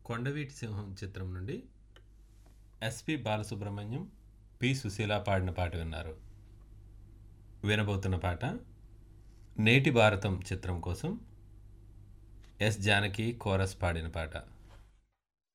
కొండవీటి సింహం చిత్రం నుండి ఎస్పి బాలసుబ్రహ్మణ్యం, పి సుశీల పాడిన పాట విన్నారు. వినబోతున్న పాట నేటి భారతం చిత్రం కోసం ఎస్ జానకి కోరస్ పాడిన పాట.